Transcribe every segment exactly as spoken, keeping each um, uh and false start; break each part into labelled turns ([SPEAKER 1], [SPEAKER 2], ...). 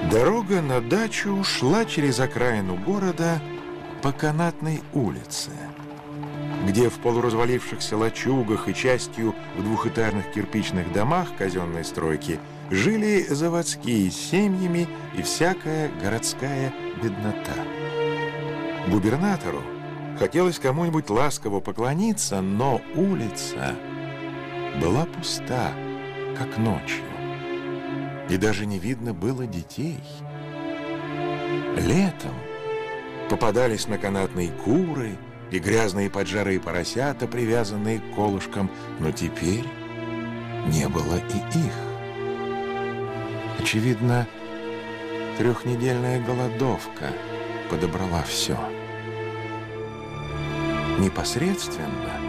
[SPEAKER 1] Дорога на дачу шла через окраину города по Канатной улице, где в полуразвалившихся лачугах и частью в двухэтажных кирпичных домах казенной стройки жили заводские с семьями и всякая городская беднота. Губернатору хотелось кому-нибудь ласково поклониться, но улица была пуста, как ночью, и даже не видно было детей. Летом попадались на Канатной куры и грязные поджарые поросята, привязанные к колышкам, но теперь не было и их. Очевидно, трехнедельная голодовка подобрала все. Непосредственно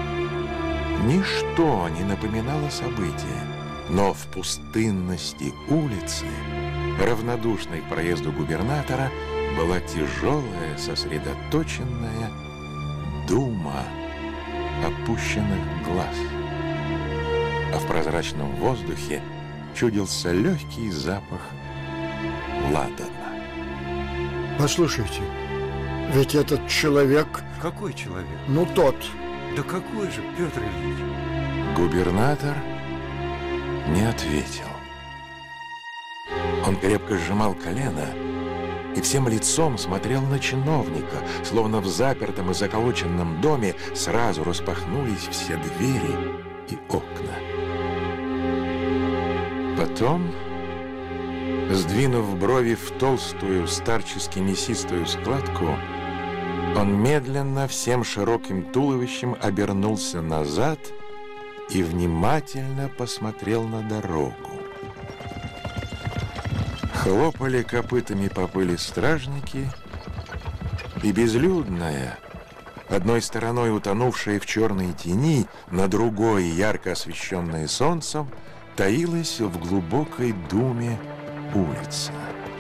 [SPEAKER 1] ничто не напоминало события, но в пустынности улицы, равнодушной к проезду губернатора, была тяжелая, сосредоточенная дума опущенных глаз. А в прозрачном воздухе чудился легкий запах ладана.
[SPEAKER 2] Послушайте, ведь этот человек...
[SPEAKER 3] Какой человек?
[SPEAKER 2] Ну, тот.
[SPEAKER 3] Да какой же, Петр Ильич?
[SPEAKER 1] Губернатор не ответил. Он крепко сжимал колено и всем лицом смотрел на чиновника, словно в запертом и заколоченном доме сразу распахнулись все двери и окна. Потом, сдвинув брови в толстую, старчески мясистую складку, он медленно всем широким туловищем обернулся назад и внимательно посмотрел на дорогу. Хлопали копытами по пыли стражники, и безлюдная, одной стороной утонувшая в черной тени, на другой, ярко освещенная солнцем, таилась в глубокой думе улица.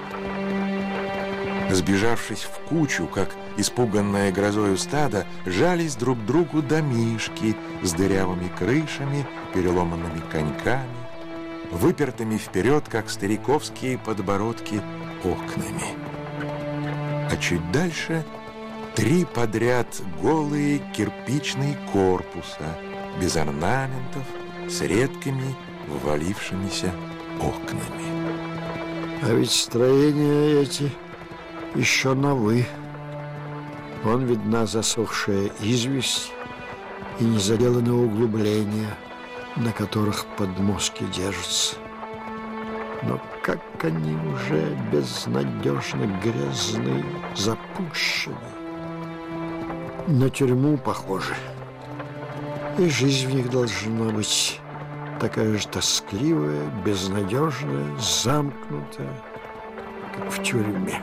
[SPEAKER 1] Сбежавшись в кучу, как испуганное грозою стадо, жались друг к другу домишки с дырявыми крышами, переломанными коньками, выпертыми вперед, как стариковские подбородки, окнами. А чуть дальше три подряд голые кирпичные корпуса, без орнаментов, с редкими ввалившимися окнами.
[SPEAKER 2] А ведь строения эти еще новы. Вон видна засохшая известь и незаделанные углубления, на которых подмостки держатся. Но как они уже безнадежно грязны, запущены. На тюрьму похожи. И жизнь в них должна быть такая же тоскливая, безнадежная, замкнутая, как в тюрьме.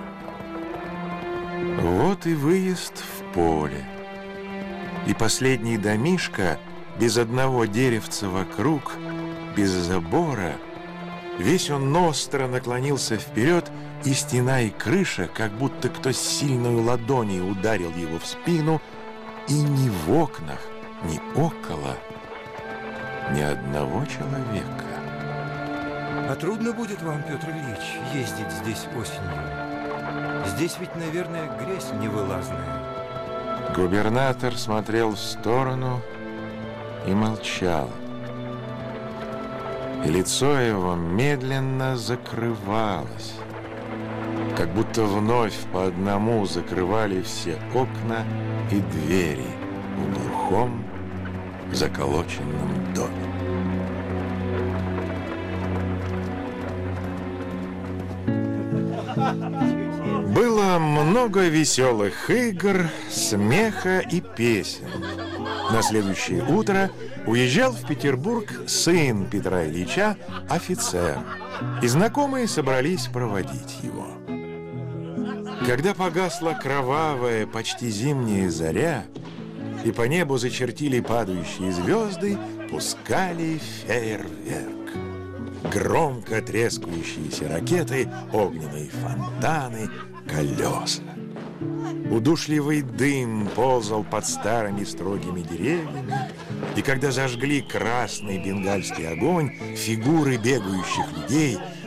[SPEAKER 1] Вот и выезд в поле. И последний домишко, без одного деревца вокруг, без забора, весь он остро наклонился вперед, и стена и крыша, как будто кто с сильной ладонью ударил его в спину, и ни в окнах, ни около ни одного человека.
[SPEAKER 3] А трудно будет вам, Петр Ильич, ездить здесь осенью? Здесь ведь, наверное, грязь невылазная.
[SPEAKER 1] Губернатор смотрел в сторону и молчал. И лицо его медленно закрывалось, как будто вновь по одному закрывали все окна и двери в глухом заколоченном доме. Было много веселых игр, смеха и песен. На следующее утро уезжал в Петербург сын Петра Ильича, офицер, и знакомые собрались проводить его. Когда погасла кровавая, почти зимняя заря, и по небу зачертили падающие звезды, пускали фейерверк. Громко трескающиеся ракеты, огненные фонтаны, колеса. Удушливый дым ползал под старыми строгими деревьями, и когда зажгли красный бенгальский огонь, фигуры бегающих людей